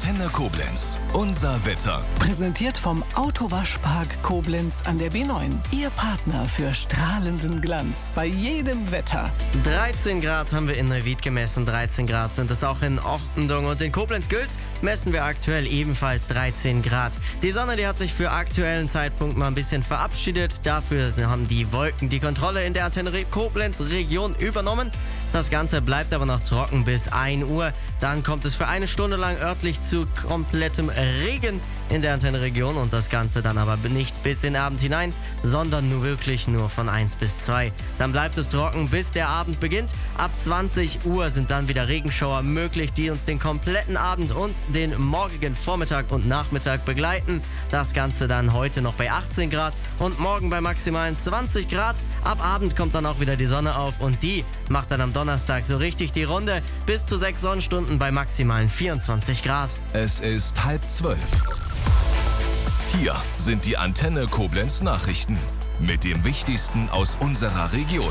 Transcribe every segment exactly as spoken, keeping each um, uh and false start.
Antenne Koblenz. Unser Wetter. Präsentiert vom Autowaschpark Koblenz an der B neun. Ihr Partner für strahlenden Glanz bei jedem Wetter. dreizehn Grad haben wir in Neuwied gemessen, dreizehn Grad sind es auch in Ortendung und in Koblenz-Gülz messen wir aktuell ebenfalls dreizehn Grad. Die Sonne, die hat sich für aktuellen Zeitpunkt mal ein bisschen verabschiedet. Dafür haben die Wolken die Kontrolle in der Antenne Koblenz-Region übernommen. Das Ganze bleibt aber noch trocken bis ein Uhr. Dann kommt es für eine Stunde lang örtlich zu komplettem Regen in der Antenne-Region und das Ganze dann aber nicht bis in den Abend hinein, sondern nur wirklich nur von eins bis zwei. Dann bleibt es trocken, bis der Abend beginnt. Ab zwanzig Uhr sind dann wieder Regenschauer möglich, die uns den kompletten Abend und den morgigen Vormittag und Nachmittag begleiten. Das Ganze dann heute noch bei achtzehn Grad und morgen bei maximalen zwanzig Grad. Ab Abend kommt dann auch wieder die Sonne auf und die macht dann am Donnerstag so richtig die Runde bis zu sechs Sonnenstunden bei maximalen vierundzwanzig Grad. Es ist halb zwölf. Hier sind die Antenne Koblenz Nachrichten mit dem Wichtigsten aus unserer Region.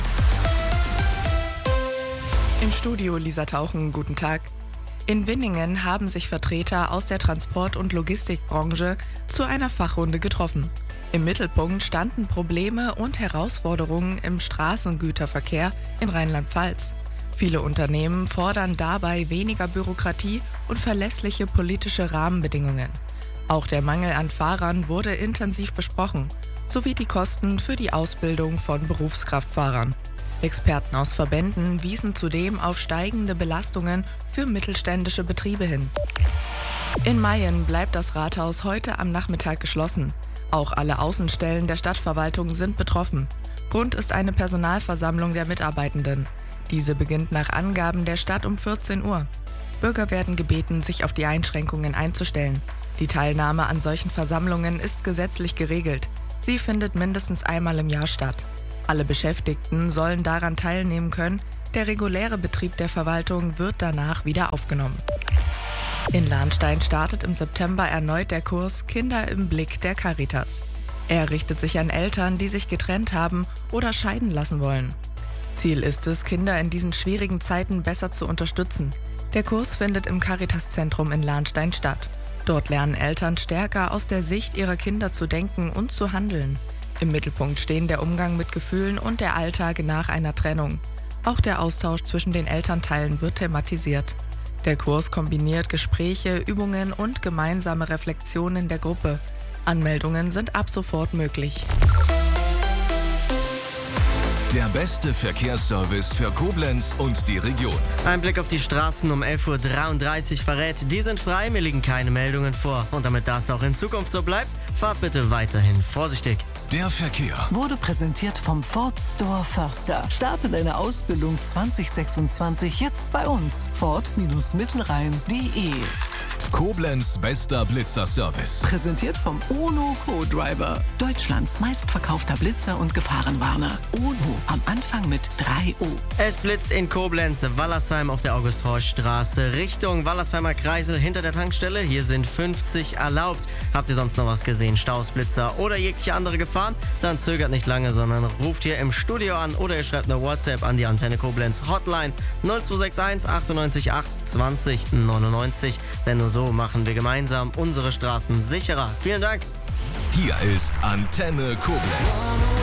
Im Studio Lisa Tauchen, guten Tag. In Winningen haben sich Vertreter aus der Transport- und Logistikbranche zu einer Fachrunde getroffen. Im Mittelpunkt standen Probleme und Herausforderungen im Straßengüterverkehr in Rheinland-Pfalz. Viele Unternehmen fordern dabei weniger Bürokratie und verlässliche politische Rahmenbedingungen. Auch der Mangel an Fahrern wurde intensiv besprochen, sowie die Kosten für die Ausbildung von Berufskraftfahrern. Experten aus Verbänden wiesen zudem auf steigende Belastungen für mittelständische Betriebe hin. In Mayen bleibt das Rathaus heute am Nachmittag geschlossen. Auch alle Außenstellen der Stadtverwaltung sind betroffen. Grund ist eine Personalversammlung der Mitarbeitenden. Diese beginnt nach Angaben der Stadt um vierzehn Uhr. Bürger werden gebeten, sich auf die Einschränkungen einzustellen. Die Teilnahme an solchen Versammlungen ist gesetzlich geregelt. Sie findet mindestens einmal im Jahr statt. Alle Beschäftigten sollen daran teilnehmen können. Der reguläre Betrieb der Verwaltung wird danach wieder aufgenommen. In Lahnstein startet im September erneut der Kurs Kinder im Blick der Caritas. Er richtet sich an Eltern, die sich getrennt haben oder scheiden lassen wollen. Ziel ist es, Kinder in diesen schwierigen Zeiten besser zu unterstützen. Der Kurs findet im Caritas-Zentrum in Lahnstein statt. Dort lernen Eltern stärker aus der Sicht ihrer Kinder zu denken und zu handeln. Im Mittelpunkt stehen der Umgang mit Gefühlen und der Alltag nach einer Trennung. Auch der Austausch zwischen den Elternteilen wird thematisiert. Der Kurs kombiniert Gespräche, Übungen und gemeinsame Reflexionen der Gruppe. Anmeldungen sind ab sofort möglich. Der beste Verkehrsservice für Koblenz und die Region. Ein Blick auf die Straßen um elf Uhr dreiunddreißig verrät, die sind frei, mir liegen keine Meldungen vor. Und damit das auch in Zukunft so bleibt, fahrt bitte weiterhin vorsichtig. Der Verkehr Wurde präsentiert vom Ford Store Förster. Starte deine Ausbildung zwanzig sechsundzwanzig jetzt bei uns. Ford-Mittelrhein punkt de. Koblenz bester Blitzerservice. Präsentiert vom Ono Co-Driver. Deutschlands meistverkaufter Blitzer und Gefahrenwarner. Ono am Anfang mit drei O. Es blitzt in Koblenz, Wallersheim auf der August-Horst-Straße, Richtung Wallersheimer Kreisel hinter der Tankstelle. Hier sind fünfzig erlaubt. Habt ihr sonst noch was gesehen? Staus, Blitzer oder jegliche andere Gefahren? Dann zögert nicht lange, sondern ruft hier im Studio an oder ihr schreibt eine WhatsApp an die Antenne Koblenz Hotline null zwei sechs eins achtundneunzig acht zwanzig neunundneunzig. Denn nur so machen wir gemeinsam unsere Straßen sicherer. Vielen Dank. Hier ist Antenne Koblenz.